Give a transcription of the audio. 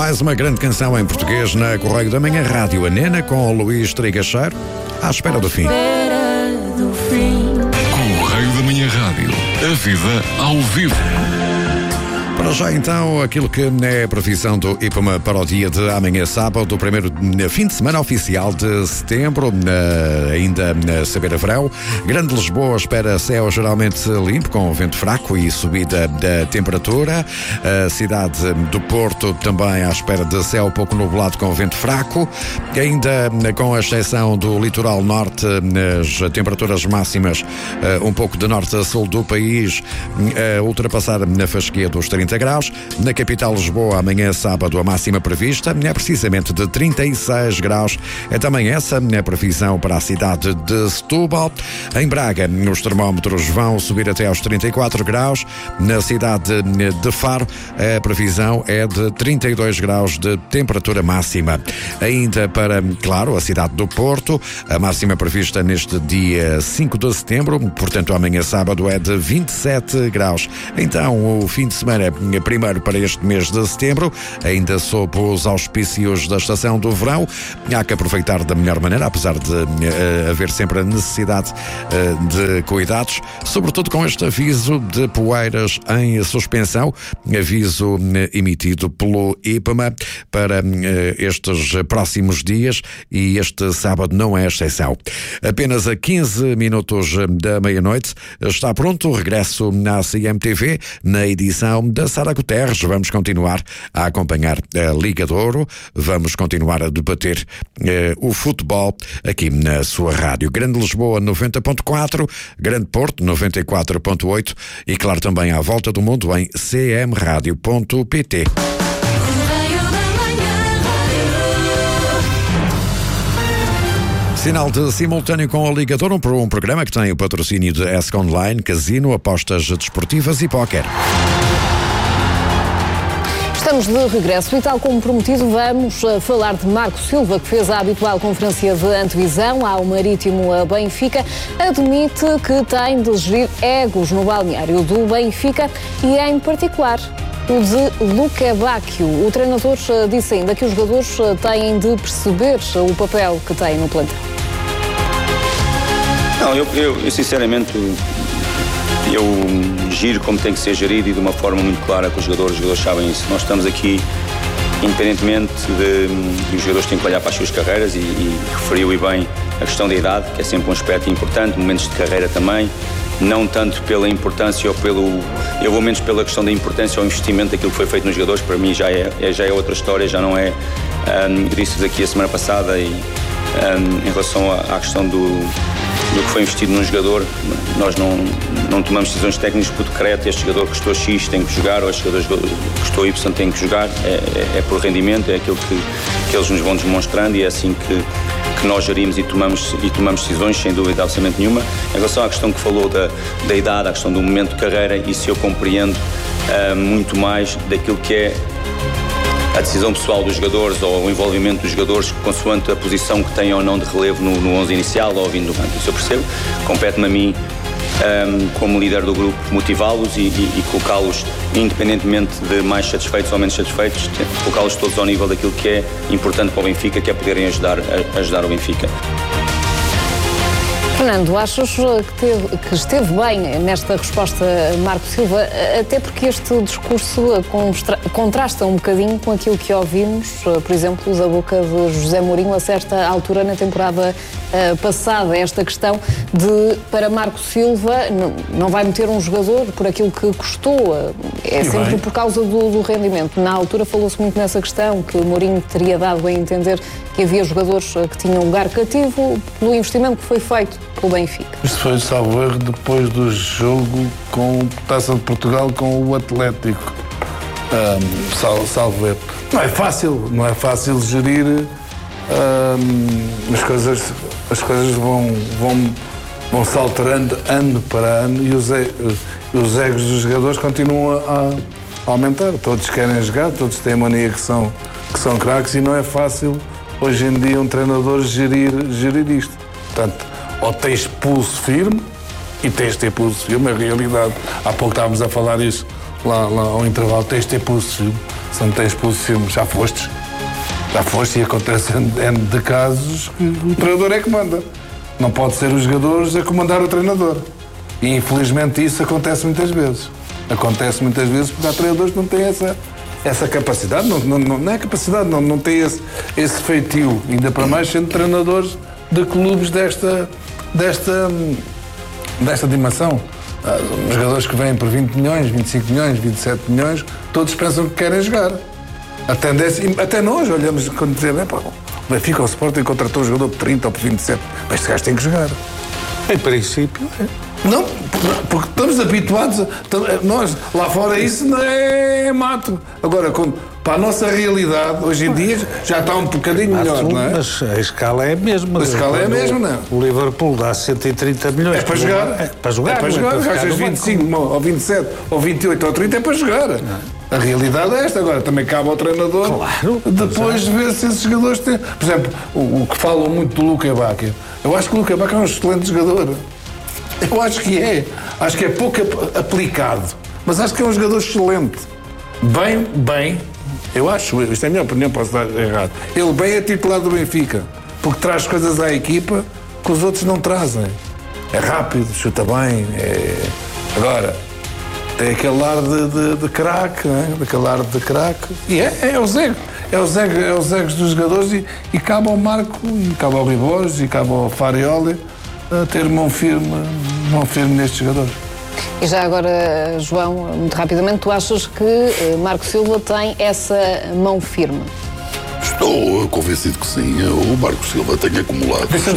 Mais uma grande canção em português na Correio da Manhã, Rádio Anena, com o Luís Trigacheiro, à espera do fim. Correio da Manhã Rádio, a vida ao vivo. Para já então, aquilo que é a previsão do IPMA para o dia de amanhã sábado, o primeiro fim de semana oficial de setembro, ainda a saber a verão. Grande Lisboa espera céu geralmente limpo, com vento fraco e subida da temperatura. A cidade do Porto também à espera de céu pouco nublado com vento fraco. Ainda com a exceção do litoral norte, as temperaturas máximas um pouco de norte a sul do país, ultrapassar na fasquia dos 30 graus. Na capital Lisboa, amanhã sábado, a máxima prevista é precisamente de 36 graus. É também essa a previsão para a cidade de Setúbal. Em Braga, os termómetros vão subir até aos 34 graus. Na cidade de Faro, a previsão é de 32 graus de temperatura máxima. Ainda para, claro, a cidade do Porto, a máxima prevista neste dia 5 de setembro, portanto amanhã sábado, é de 27 graus. Então, o fim de semana primeiro para este mês de setembro, ainda sob os auspícios da estação do verão. Há que aproveitar da melhor maneira, apesar de haver sempre a necessidade de cuidados, sobretudo com este aviso de poeiras em suspensão, aviso emitido pelo IPMA para estes próximos dias, e este sábado não é exceção. Apenas a 15 minutos da meia-noite está pronto o regresso na CMTV, na edição da Sara Guterres. Vamos continuar a acompanhar a Liga de Ouro, vamos continuar a debater o futebol aqui na sua rádio. Grande Lisboa 90.4, Grande Porto 94.8 e claro também à volta do mundo em cmradio.pt. Sinal de simultâneo com a Liga de Ouro, um programa que tem o patrocínio de ESC Online, Casino, apostas desportivas e póquer. Estamos de regresso e, tal como prometido, vamos falar de Marco Silva, que fez a habitual conferência de antevisão ao Marítimo Benfica. Admite que tem de gerir egos no balneário do Benfica e, em particular, o de Luca Bacchio. O treinador disse ainda que os jogadores têm de perceber o papel que têm no plantel. Não, eu sinceramente, eu giro como tem que ser gerido e de uma forma muito clara com os jogadores sabem isso. Nós estamos aqui, independentemente de os jogadores têm que olhar para as suas carreiras e referiu bem a questão da idade, que é sempre um aspecto importante, momentos de carreira também, não tanto pela importância ou eu vou menos pela questão da importância ou investimento daquilo que foi feito nos jogadores. Para mim já é outra história, já não é, eu disse aqui a semana passada e em relação à questão do que foi investido num jogador, nós não tomamos decisões técnicas por decreto. Este jogador custou X, tem que jogar, ou este jogador custou Y, tem que jogar. É por rendimento, é aquilo que eles nos vão demonstrando e é assim que nós gerimos e tomamos decisões, sem dúvida absolutamente nenhuma. Em relação à questão que falou da idade, à questão do momento de carreira, isso eu compreendo muito mais daquilo que é a decisão pessoal dos jogadores ou o envolvimento dos jogadores consoante a posição que têm ou não de relevo no 11 inicial ou vindo do banco. Isso eu percebo. Compete-me a mim, como líder do grupo, motivá-los e colocá-los, independentemente de mais satisfeitos ou menos satisfeitos, colocá-los todos ao nível daquilo que é importante para o Benfica, que é poderem ajudar o Benfica. Fernando, achas que esteve bem nesta resposta Marco Silva, até porque este discurso contrasta um bocadinho com aquilo que ouvimos, por exemplo, da boca de José Mourinho a certa altura na temporada passada, esta questão de, para Marco Silva, não vai meter um jogador por aquilo que custou, é sempre por causa do rendimento. Na altura falou-se muito nessa questão, que o Mourinho teria dado a entender que havia jogadores que tinham lugar cativo pelo investimento que foi feito pelo Benfica. Isto foi, salvo erro, depois do jogo com Taça de Portugal com o Atlético. Salvo erro. Não é fácil gerir. As coisas vão se alterando ano para ano e os egos dos jogadores continuam a aumentar. Todos querem jogar, todos têm a mania que são craques e não é fácil hoje em dia um treinador gerir isto. Portanto, ou tens pulso firme, e tens de ter pulso firme, é a realidade. Há pouco estávamos a falar isso lá ao intervalo, tens de ter pulso firme. Se não tens pulso firme, já foste e acontece N de casos que o treinador é que manda. Não pode ser os jogadores a comandar o treinador. E infelizmente isso acontece muitas vezes. Acontece muitas vezes porque há treinadores que não têm essa capacidade, não é capacidade, não têm esse feitio, ainda para mais sendo treinadores de clubes desta dimensão. Os jogadores que vêm por 20 milhões, 25 milhões, 27 milhões, todos pensam que querem jogar. Até nós olhamos quando dizemos, o Benfica ou o Sporting contratou um jogador por 30 ou por 27, mas este gajo tem que jogar. Em princípio, Não, porque estamos habituados, nós, lá fora isso não é mato. Agora, para a nossa realidade, hoje em dia, já está um bocadinho melhor, não é? Mas a escala é a mesma. A escala é a mesma, não é? O Liverpool dá 130 milhões. É para jogar. É para jogar. É para jogar. Gastas 25 ou 27 ou 28 ou 30 é para jogar. A realidade é esta. Agora, também cabe ao treinador depois ver se esses jogadores têm... Por exemplo, o que falam muito do Luka Bakio. Eu acho que o Luka Bakio é um excelente jogador. Eu acho que é. Acho que é pouco aplicado. Mas acho que é um jogador excelente. Bem. Eu acho, isto é a minha opinião, posso estar errado. Ele bem é titular do Benfica. Porque traz coisas à equipa que os outros não trazem. É rápido, chuta bem. Agora, tem aquele ar de craque, né? Aquele ar de craque. E é os egos. É os egos dos jogadores e cabe ao Marco, e cabe ao Ribos, e cabe ao Farioli a ter mão firme nestes jogadores. E já agora, João, muito rapidamente, tu achas que Marco Silva tem essa mão firme? Estou convencido que sim. O Marco Silva tem acumulado. Deixa-me